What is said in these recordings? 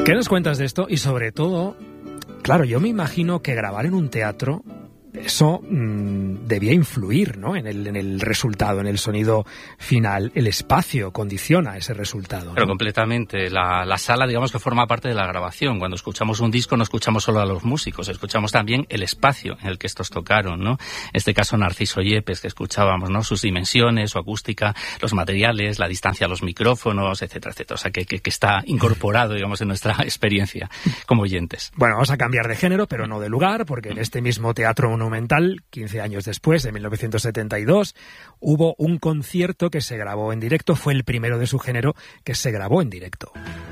¿Qué nos cuentas de esto? Y sobre todo, claro, yo me imagino que grabar en un teatro, eso debía influir, ¿no? en el resultado, en el sonido final. El espacio condiciona ese resultado, ¿no? Pero completamente. La sala, digamos que forma parte de la grabación. Cuando escuchamos un disco no escuchamos solo a los músicos, escuchamos también el espacio en el que estos tocaron, ¿no? En este caso Narciso Yepes, que escuchábamos, ¿no? Sus dimensiones, su acústica, los materiales, la distancia a los micrófonos, etcétera, etcétera. O sea, que está incorporado, digamos, en nuestra experiencia como oyentes. Bueno, vamos a cambiar de género, pero no de lugar, porque en este mismo Teatro Monumental, 15 años después, en 1972, hubo un concierto que se grabó en directo. Fue el primero de su género que se grabó en directo.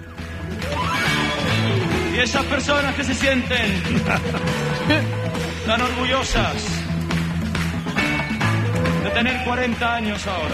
Y esas personas que se sienten tan orgullosas de tener 40 años ahora,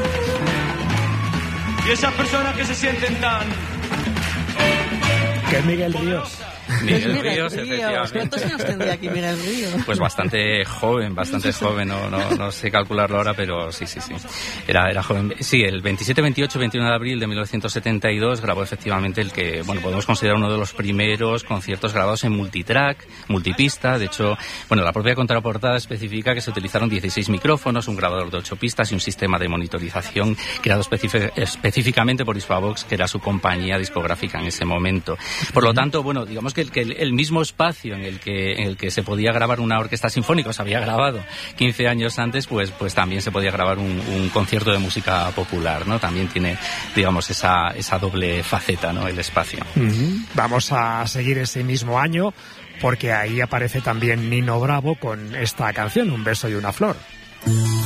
y esas personas que se sienten tan... Que es Miguel Ríos. Miguel Ríos, efectivamente. ¿Cuántos años tendría aquí Miguel Ríos? Pues bastante joven, no sé calcularlo ahora, pero sí. Era joven. Sí, el 27, 28, 21 de abril de 1972 grabó efectivamente el que, bueno, podemos considerar uno de los primeros conciertos grabados en multitrack, multipista. De hecho, bueno, la propia contraportada especifica que se utilizaron 16 micrófonos, un grabador de 8 pistas y un sistema de monitorización creado específicamente por Hispavox, que era su compañía discográfica en ese momento. Por lo tanto, bueno, digamos que el mismo espacio en el que se podía grabar una orquesta sinfónica, se había grabado 15 años antes, pues también se podía grabar un concierto de música popular, ¿no? También tiene, digamos, esa doble faceta, ¿no? El espacio. Vamos a seguir ese mismo año, porque ahí aparece también Nino Bravo con esta canción, Un beso y una flor.